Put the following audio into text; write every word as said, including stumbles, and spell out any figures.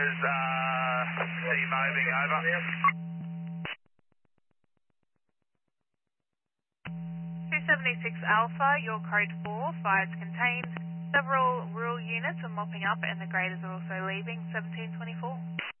Is uh, C-moving over. two seventy-six Alpha, your code four, fire's contained. Several rural units are mopping up and the graders are also leaving, seventeen twenty-four.